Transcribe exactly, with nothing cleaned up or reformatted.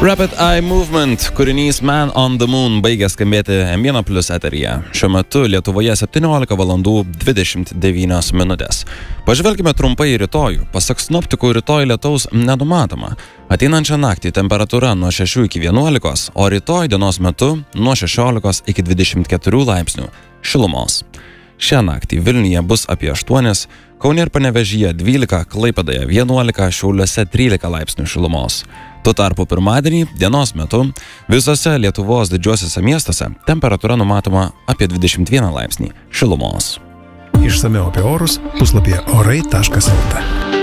Rapid Eye Movement kūrinys Man on the Moon baigė skambėti M vienas Plus eteryje. Šiuo metu Lietuvoje septyniolika valandų dvidešimt devynios minutės. Pažvelkime trumpai į rytojų. Pasak sinoptikų, rytoj lietaus nenumatoma. Ateinančią naktį temperatūra nuo šešių iki vienuolikos, o rytoj dienos metu nuo šešiolikos iki dvidešimt keturių laipsnių šilumos. Šią naktį Vilniuje bus apie aštuonis, Kaune ir Panevėžyje dvylika, Klaipėdoje vienuolika, Šiauliuose trylika laipsnių šilumos. Tuo tarpu pirmadienį dienos metu visose Lietuvos didžiuosiuose miestuose temperatūra numatoma apie dvidešimt vieną laipsnį šilumos. Išsamiau apie orus puslapyje orai taškas lt.